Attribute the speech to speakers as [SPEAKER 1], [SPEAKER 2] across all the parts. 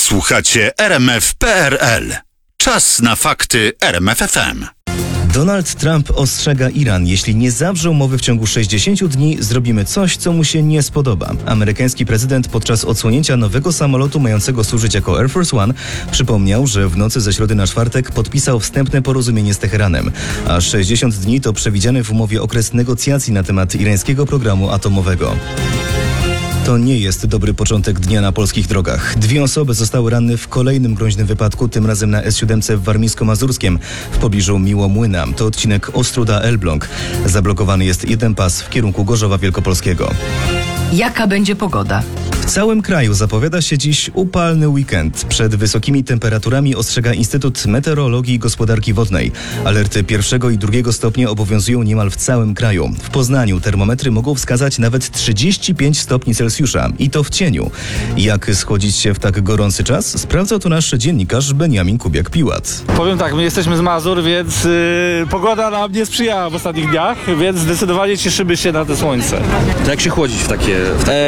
[SPEAKER 1] Słuchacie RMF.pl. Czas na fakty RMF FM.
[SPEAKER 2] Donald Trump ostrzega Iran: jeśli nie zawrze umowy w ciągu 60 dni, zrobimy coś, co mu się nie spodoba. Amerykański prezydent podczas odsłonięcia nowego samolotu mającego służyć jako Air Force One przypomniał, że w nocy ze środy na czwartek podpisał wstępne porozumienie z Teheranem. A 60 dni to przewidziany w umowie okres negocjacji na temat irańskiego programu atomowego. To nie jest dobry początek dnia na polskich drogach. 2 osoby zostały ranne w kolejnym groźnym wypadku, tym razem na S7 w Warmińsko-Mazurskiem w pobliżu Miłomłyna. To odcinek Ostróda-Elbląg. Zablokowany jest jeden pas w kierunku Gorzowa Wielkopolskiego.
[SPEAKER 3] Jaka będzie pogoda?
[SPEAKER 2] W całym kraju zapowiada się dziś upalny weekend. Przed wysokimi temperaturami ostrzega Instytut Meteorologii i Gospodarki Wodnej. Alerty 1. i 2. stopnia obowiązują niemal w całym kraju. W Poznaniu termometry mogą wskazać nawet 35 stopni Celsjusza i to w cieniu. Jak schłodzić się w tak gorący czas? Sprawdzał to nasz dziennikarz Beniamin Kubiak-Piłat.
[SPEAKER 4] Powiem tak, my jesteśmy z Mazur, więc pogoda nam nie sprzyjała w ostatnich dniach, więc zdecydowanie cieszymy się na to słońce.
[SPEAKER 5] To jak się chłodzić w takie...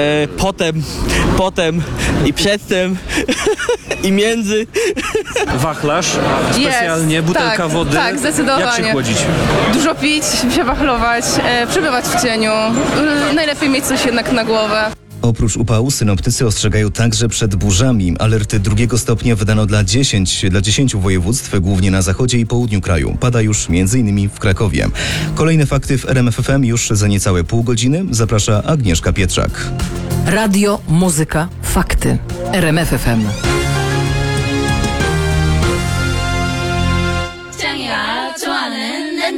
[SPEAKER 6] Potem i przedtem i między.
[SPEAKER 5] Wachlarz specjalnie, butelka wody.
[SPEAKER 7] Tak, zdecydowanie.
[SPEAKER 5] Jak się chłodzić?
[SPEAKER 7] Dużo pić, się wachlować, przebywać w cieniu. Najlepiej mieć coś jednak na głowę.
[SPEAKER 2] Oprócz upału synoptycy ostrzegają także przed burzami. Alerty 2. stopnia wydano dla 10 województw, głównie na zachodzie i południu kraju. Pada już m.in. w Krakowie. Kolejne fakty w RMF FM już za niecałe pół godziny. Zaprasza Agnieszka Pietrzak.
[SPEAKER 3] Radio, muzyka, fakty. RMF FM.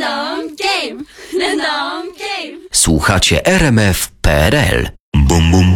[SPEAKER 8] Słuchacie RMF.pl.